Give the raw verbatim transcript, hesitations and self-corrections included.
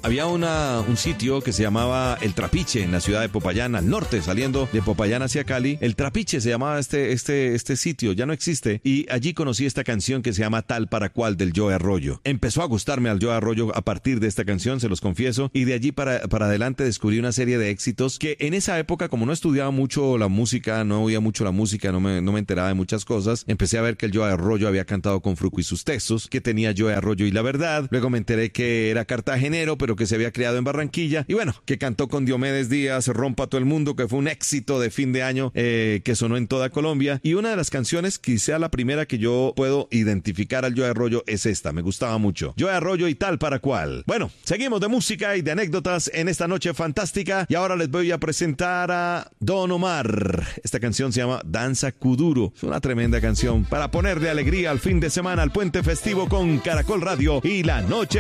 había una, un sitio que se llamaba El Trapiche en la ciudad de Popayán, al norte, saliendo de Popayán hacia Cali. El Trapiche se llamaba este, este, este sitio, ya no existe. Y allí conocí esta canción que se llama Tal para Cual del Joe Arroyo. Empezó a gustarme al Joe Arroyo a partir de esta canción, se los confieso. Y de allí para, para adelante descubrí una serie de éxitos que en esa época, como no estudiaba mucho la música, no oía mucho la música, no me, no me enteraba de muchas cosas, empecé a ver que el Joe Arroyo había cantado con Fruco y sus textos, que tenía Joe Arroyo y La Verdad. Luego me enteré que era cartagenero, pero que se había criado en Barranquilla. Y bueno, que cantó con Diomedes Díaz, Rompa todo el mundo, que fue un éxito de fin de año eh, que sonó en toda Colombia. Y una de las canciones, quizá la primera que yo puedo identificar al Joe Arroyo, es esta. Me gustaba mucho. Joe Arroyo y Tal para Cual. Bueno, seguimos de música y de anécdotas en esta noche fantástica. Y ahora les voy a presentar a Don Omar. Esta canción se llama Danza Kuduro. Es una tremenda canción para poner de alegría al fin de semana, al puente festivo con Caracol Radio y La Noche